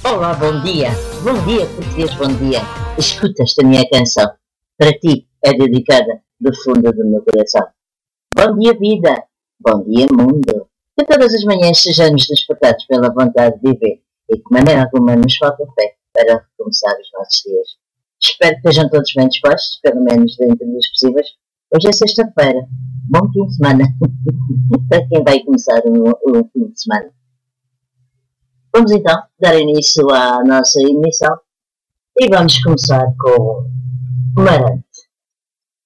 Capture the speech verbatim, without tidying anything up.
Olá, bom dia. Bom dia, português, bom dia. Escuta esta minha canção. Para ti é dedicada do fundo do meu coração. Bom dia, vida. Bom dia, mundo. Que todas as manhãs sejamos despertados pela vontade de viver e de maneira alguma nos falta fé para recomeçar os nossos dias. Espero que estejam todos bem dispostos, pelo menos dentro dos possíveis. Hoje é sexta-feira. Bom fim de semana. Para quem vai começar o, o fim de semana. Vamos então dar início à nossa emissão e vamos começar com o Marante.